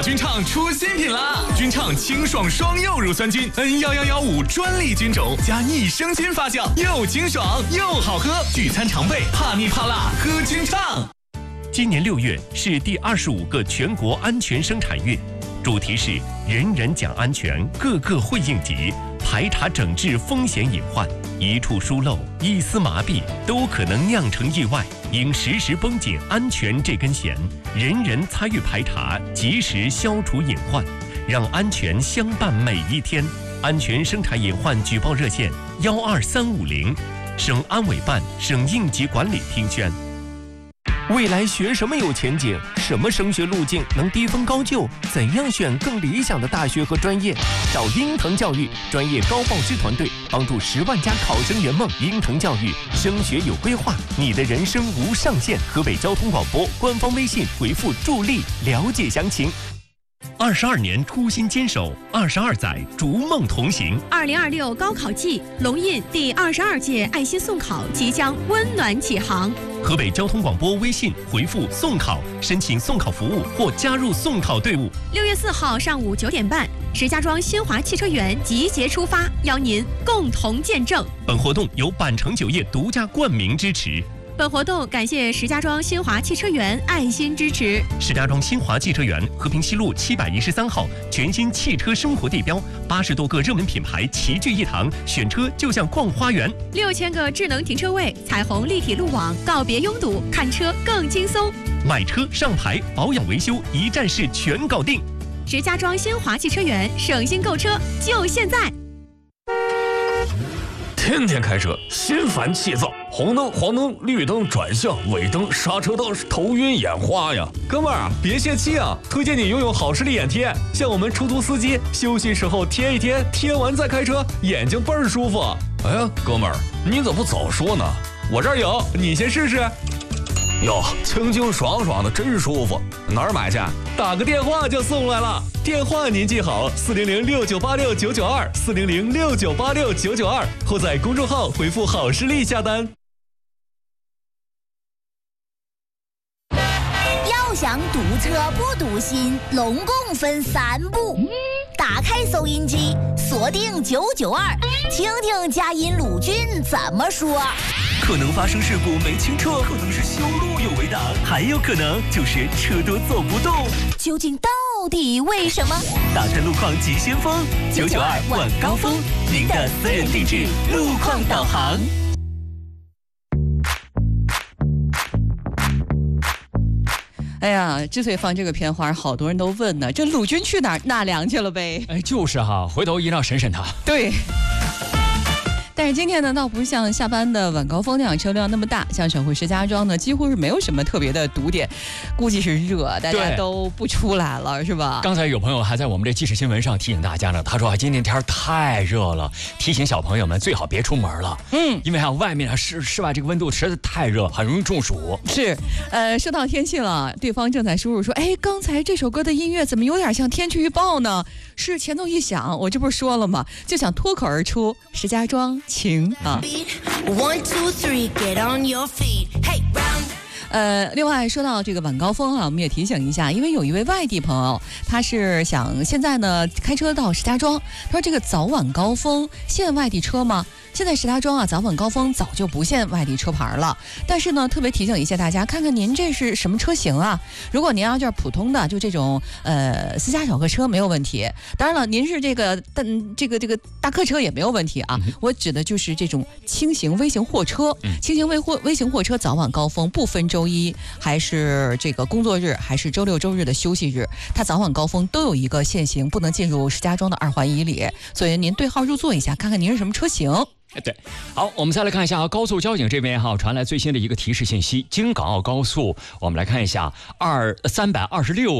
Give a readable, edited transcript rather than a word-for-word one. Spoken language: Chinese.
君畅出新品啦！君畅清爽双柚乳酸菌 N11115专利菌种加益生菌发酵，又清爽又好喝，聚餐常备，怕腻怕辣喝君畅。 今年6月是第25个全国安全生产月，主题是人人讲安全，个个会应急，排查整治风险隐患，一处疏漏、一丝麻痹都可能酿成意外，应时时绷紧安全这根弦，人人参与排查，及时消除隐患，让安全相伴每一天。安全生产隐患举报热线12350，省安委办、省应急管理厅宣。未来学什么有前景？什么升学路径能低分高就？怎样选更理想的大学和专业？找鹰腾教育专业高报知团队，帮助10万家考生圆梦。鹰腾教育升学有规划，你的人生无上限。河北交通广播官方微信回复助力了解详情。22年初心坚守，22载逐梦同行。 2026高考季，龙印第22届爱心送考即将温暖启航。 河北交通广播微信回复送考，申请送考服务或加入送考队伍。 6月4号上午9点半，石家庄新华汽车园集结出发，邀您共同见证。 本活动由百城酒业独家冠名支持。 本活动感谢石家庄新华汽车园爱心支持。 石家庄新华汽车园和平西路713号全新汽车生活地标，80多个热门品牌齐聚一堂，选车就像逛花园。 6000个智能停车位，彩虹立体路网，告别拥堵，看车更轻松。 买车上牌，保养维修一站式全搞定。 石家庄新华汽车园，省心购车就现在。 天天开车心烦气躁，红灯黄灯绿灯转向尾灯刹车灯，头晕眼花呀！ 哥们儿别泄气啊，推荐你用用好视力眼贴，像我们出租司机休息时候贴一贴，贴完再开车，眼睛倍儿舒服。 哎呀，哥们儿你怎么不早说呢？ 我这儿有，你先试试。 哟，清清爽爽的，真舒服。 哪儿买去？打个电话就送来了。电话您记好：400698699240069869922，或在公众号回复好视力下单。 要想堵车不堵心，拢共分3步。打开收音机，锁定992，听听佳音鲁俊怎么说。 可能发生事故没清楚，可能是修路有违档，还有可能就是车多走不动。 究竟到底为什么？ 大山路况急先锋，992晚高峰，您的私人定制路况导航。 哎呀，之所以放这个片花，好多人都问呢，这鲁军去哪儿纳凉去了呗？ 哎，就是哈，回头一定要审审他。 对。但是今天呢，倒不像下班的晚高峰那样车辆那么大，像省会石家庄呢，几乎是没有什么特别的堵点，估计是热，大家都不出来了，是吧？ 刚才有朋友还在我们这即时新闻上提醒大家呢，他说啊，今天天太热了，提醒小朋友们最好别出门了。因为啊，外面啊室外这个温度实在太热，很容易中暑。 是，说到天气了，对方正在输入说，哎，刚才这首歌的音乐怎么有点像天气预报呢？是前奏一响，我这不是说了吗？就想脱口而出，石家庄。晴啊！1 2 3 get on your feet. Hey, round. 另外说到这个晚高峰啊，我们也提醒一下，因为有一位外地朋友，他是想现在呢开车到石家庄，他说这个早晚高峰限外地车吗？现在石家庄啊，早晚高峰早就不限外地车牌了，但是呢，特别提醒一下大家，看看您这是什么车型啊？如果您要就是普通的，就这种私家小客车没有问题。当然了，您是这个大客车也没有问题啊。我指的就是这种轻型微型货车，轻型微型货车早晚高峰不分周一还是这个工作日，还是周六周日的休息日，它早晚高峰都有一个限行，不能进入石家庄的2环以里。所以您对号入座一下，看看您是什么车型。 对，好，我们再来看一下高速交警这边哈传来最新的一个提示信息，京港澳高速，我们来看一下326